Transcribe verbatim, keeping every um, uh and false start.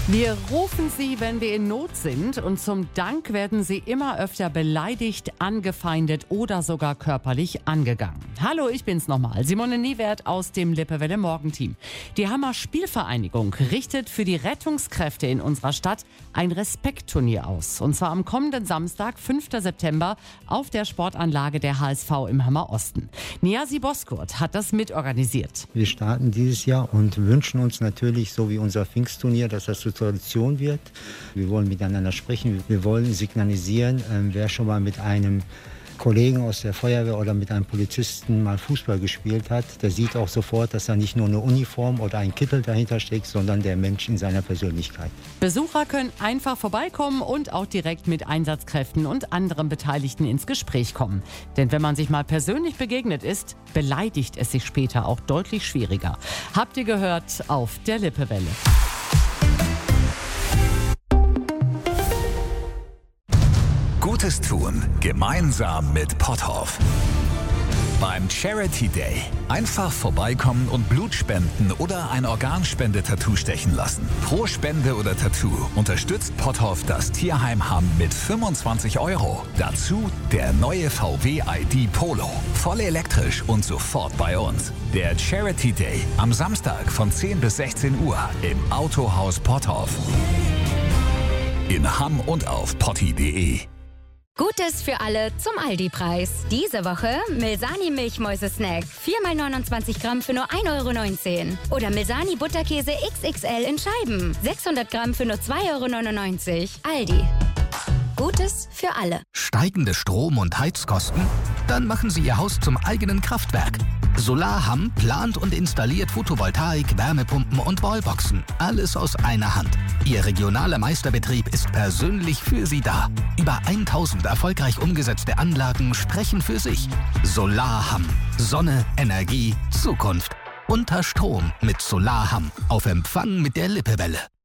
Wir rufen Sie, wenn wir in Not sind, und zum Dank werden Sie immer öfter beleidigt, angefeindet oder sogar körperlich angegangen. Hallo, ich bin's nochmal, Simone Niewert aus dem Lippewelle Morgenteam. Die Hammer Spielvereinigung richtet für die Rettungskräfte in unserer Stadt ein Respektturnier aus. Und zwar am kommenden Samstag, fünften September, auf der Sportanlage der H S V im Hammer Osten. Niasi Boskurt hat das mitorganisiert. Wir starten dieses Jahr und wünschen uns natürlich, so wie unser Pfingstturnier, dass das zur Tradition wird. Wir wollen miteinander sprechen, wir wollen signalisieren, äh, wer schon mal mit einem Kollegen aus der Feuerwehr oder mit einem Polizisten mal Fußball gespielt hat, der sieht auch sofort, dass da nicht nur eine Uniform oder ein Kittel dahinter steckt, sondern der Mensch in seiner Persönlichkeit. Besucher können einfach vorbeikommen und auch direkt mit Einsatzkräften und anderen Beteiligten ins Gespräch kommen. Denn wenn man sich mal persönlich begegnet ist, beleidigt es sich später auch deutlich schwieriger. Habt ihr gehört auf der Lippewelle. Gutes tun, gemeinsam mit Potthoff. Beim Charity Day einfach vorbeikommen und Blut spenden oder ein Organspende-Tattoo stechen lassen. Pro Spende oder Tattoo unterstützt Potthoff das Tierheim Hamm mit fünfundzwanzig Euro. Dazu der neue V W I D Polo. Voll elektrisch und sofort bei uns. Der Charity Day am Samstag von zehn bis sechzehn Uhr im Autohaus Potthoff. In Hamm und auf potti punkt de. Gutes für alle zum Aldi-Preis. Diese Woche Milsani Milchmäuse-Snack. vier mal neunundzwanzig Gramm für nur ein Euro neunzehn. Oder Milsani Butterkäse X X L in Scheiben. sechshundert Gramm für nur zwei Euro neunundneunzig. Aldi. Gutes für alle. Steigende Strom- und Heizkosten? Dann machen Sie Ihr Haus zum eigenen Kraftwerk. Solarham plant und installiert Photovoltaik, Wärmepumpen und Wallboxen. Alles aus einer Hand. Ihr regionaler Meisterbetrieb ist persönlich für Sie da. Über tausend erfolgreich umgesetzte Anlagen sprechen für sich. Solarham. Sonne, Energie, Zukunft. Unter Strom mit Solarham. Auf Empfang mit der Lippewelle.